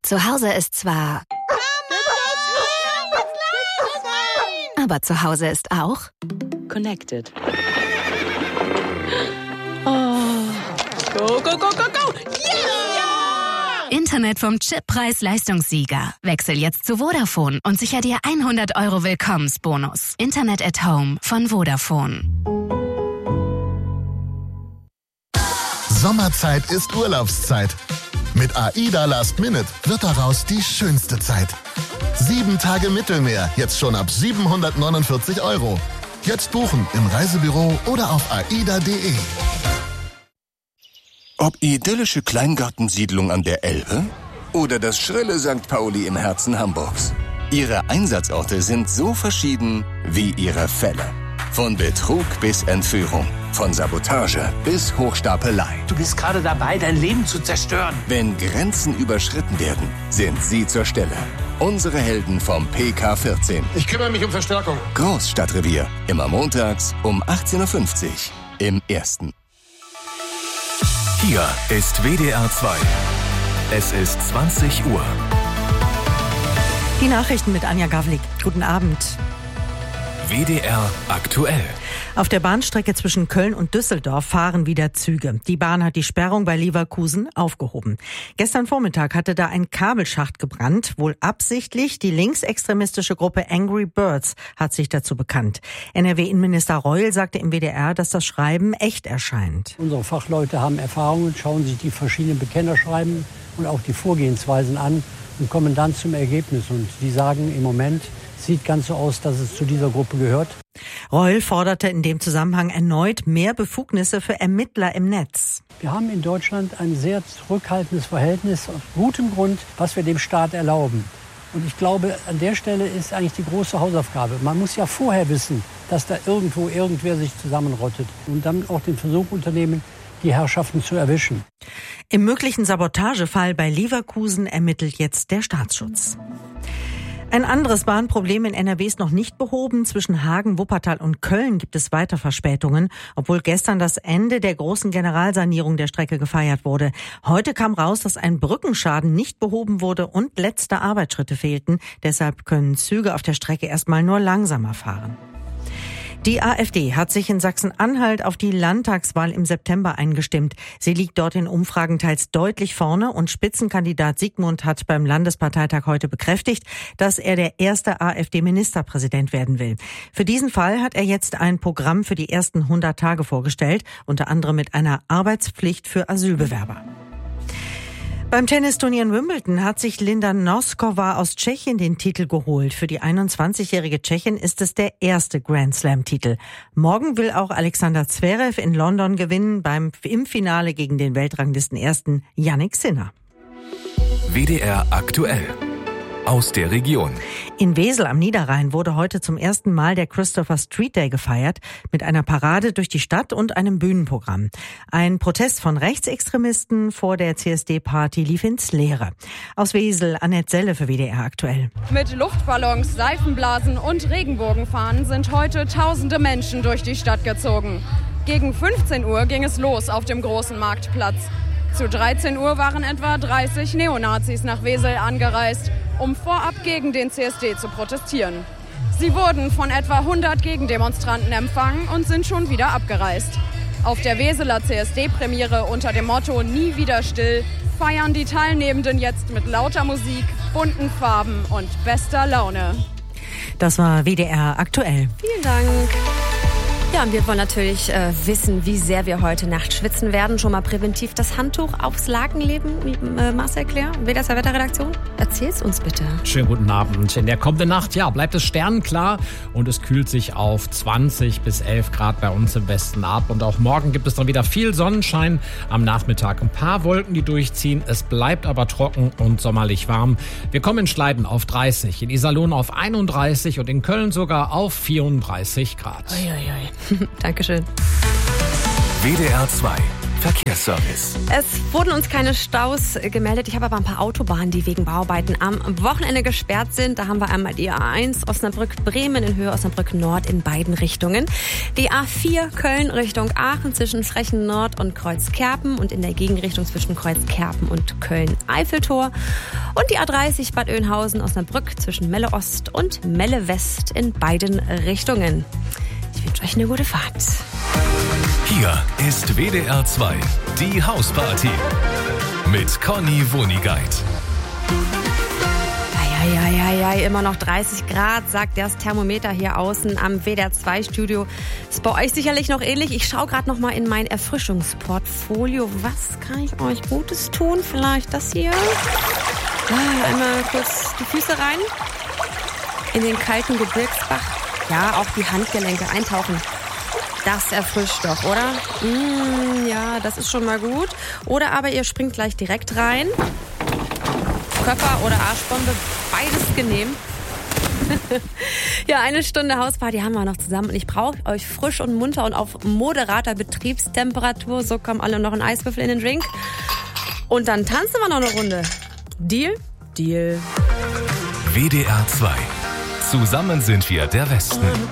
Zu Hause ist zwar... Aber zu Hause ist auch... Connected. Oh. Go, go, go, go, go! Yeah! Internet vom Chip-Preis-Leistungssieger. Wechsel jetzt zu Vodafone und sicher dir 100 € Willkommensbonus. Internet at Home von Vodafone. Sommerzeit ist Urlaubszeit. Mit AIDA Last Minute wird daraus die schönste Zeit. 7 Tage Mittelmeer, jetzt schon ab 749 €. Jetzt buchen im Reisebüro oder auf aida.de. Ob idyllische Kleingartensiedlung an der Elbe oder das schrille St. Pauli im Herzen Hamburgs. Ihre Einsatzorte sind so verschieden wie ihre Fälle. Von Betrug bis Entführung, von Sabotage bis Hochstapelei. Du bist gerade dabei, dein Leben zu zerstören. Wenn Grenzen überschritten werden, sind sie zur Stelle. Unsere Helden vom PK14. Ich kümmere mich um Verstärkung. Großstadtrevier. Immer montags um 18.50 Uhr im Ersten. Hier ist WDR 2. Es ist 20 Uhr. Die Nachrichten mit Anja Gawlik. Guten Abend. WDR aktuell. Auf der Bahnstrecke zwischen Köln und Düsseldorf fahren wieder Züge. Die Bahn hat die Sperrung bei Leverkusen aufgehoben. Gestern Vormittag hatte da ein Kabelschacht gebrannt, wohl absichtlich. Die linksextremistische Gruppe Angry Birds hat sich dazu bekannt. NRW-Innenminister Reul sagte im WDR, dass das Schreiben echt erscheint. Unsere Fachleute haben Erfahrungen, schauen sich die verschiedenen Bekennerschreiben und auch die Vorgehensweisen an und kommen dann zum Ergebnis. Und die sagen im Moment, sieht ganz so aus, dass es zu dieser Gruppe gehört. Reul forderte in dem Zusammenhang erneut mehr Befugnisse für Ermittler im Netz. Wir haben in Deutschland ein sehr zurückhaltendes Verhältnis, aus gutem Grund, was wir dem Staat erlauben. Und ich glaube, an der Stelle ist eigentlich die große Hausaufgabe. Man muss ja vorher wissen, dass da irgendwo irgendwer sich zusammenrottet und dann auch den Versuch unternehmen, die Herrschaften zu erwischen. Im möglichen Sabotagefall bei Leverkusen ermittelt jetzt der Staatsschutz. Ein anderes Bahnproblem in NRW ist noch nicht behoben. Zwischen Hagen, Wuppertal und Köln gibt es weiter Verspätungen, obwohl gestern das Ende der großen Generalsanierung der Strecke gefeiert wurde. Heute kam raus, dass ein Brückenschaden nicht behoben wurde und letzte Arbeitsschritte fehlten. Deshalb können Züge auf der Strecke erstmal nur langsamer fahren. Die AfD hat sich in Sachsen-Anhalt auf die Landtagswahl im September eingestimmt. Sie liegt dort in Umfragen teils deutlich vorne und Spitzenkandidat Sigmund hat beim Landesparteitag heute bekräftigt, dass er der erste AfD-Ministerpräsident werden will. Für diesen Fall hat er jetzt ein Programm für die ersten 100 Tage vorgestellt, unter anderem mit einer Arbeitspflicht für Asylbewerber. Beim Tennisturnier in Wimbledon hat sich Linda Noskova aus Tschechien den Titel geholt. Für die 21-jährige Tschechin ist es der erste Grand-Slam-Titel. Morgen will auch Alexander Zverev in London gewinnen im Finale gegen den Weltranglisten-Ersten Jannik Sinner. WDR aktuell. Aus der Region. In Wesel am Niederrhein wurde heute zum ersten Mal der Christopher Street Day gefeiert, mit einer Parade durch die Stadt und einem Bühnenprogramm. Ein Protest von Rechtsextremisten vor der CSD-Party lief ins Leere. Aus Wesel, Annette Selle für WDR aktuell. Mit Luftballons, Seifenblasen und Regenbogenfahnen sind heute tausende Menschen durch die Stadt gezogen. Gegen 15 Uhr ging es los auf dem großen Marktplatz. Zu 13 Uhr waren etwa 30 Neonazis nach Wesel angereist, um vorab gegen den CSD zu protestieren. Sie wurden von etwa 100 Gegendemonstranten empfangen und sind schon wieder abgereist. Auf der Weseler CSD-Premiere unter dem Motto "Nie wieder still" feiern die Teilnehmenden jetzt mit lauter Musik, bunten Farben und bester Laune. Das war WDR aktuell. Vielen Dank. Ja, und wir wollen natürlich wissen, wie sehr wir heute Nacht schwitzen werden. Schon mal präventiv das Handtuch aufs Laken legen. Marcel Claire, WDR Wetterredaktion, erzähl's uns bitte. Schönen guten Abend. In der kommenden Nacht, bleibt es sternklar und es kühlt sich auf 20 bis 11 Grad bei uns im Westen ab. Und auch morgen gibt es dann wieder viel Sonnenschein. Am Nachmittag ein paar Wolken, die durchziehen. Es bleibt aber trocken und sommerlich warm. Wir kommen in Schleiden auf 30, in Iserlohn auf 31 und in Köln sogar auf 34 Grad. Uiuiui. Dankeschön. WDR 2. Verkehrsservice. Es wurden uns keine Staus gemeldet. Ich habe aber ein paar Autobahnen, die wegen Bauarbeiten am Wochenende gesperrt sind. Da haben wir einmal die A1 Osnabrück-Bremen in Höhe Osnabrück-Nord in beiden Richtungen. Die A4 Köln Richtung Aachen zwischen Frechen-Nord und Kreuzkerpen und in der Gegenrichtung zwischen Kreuzkerpen und Köln-Eiffeltor. Und die A30 Bad Oeynhausen-Osnabrück zwischen Melle-Ost und Melle-West in beiden Richtungen. Ich wünsche euch eine gute Fahrt. Hier ist WDR 2, die Hausparty mit Conny Wonigkeit. Ja, immer noch 30 Grad, sagt das Thermometer hier außen am WDR 2 Studio. Ist bei euch sicherlich noch ähnlich. Ich schaue gerade noch mal in mein Erfrischungsportfolio. Was kann ich euch Gutes tun? Vielleicht das hier. Einmal kurz die Füße rein in den kalten Gebirgsbach. Ja, auch die Handgelenke eintauchen. Das erfrischt doch, oder? Ja, das ist schon mal gut. Oder aber ihr springt gleich direkt rein. Körper- oder Arschbombe, beides genehm. Ja, 1 Stunde Hausparty haben wir noch zusammen. Und ich brauche euch frisch und munter und auf moderater Betriebstemperatur. So kommen alle noch ein Eiswürfel in den Drink. Und dann tanzen wir noch eine Runde. Deal? Deal. WDR 2. Zusammen sind wir der Westen.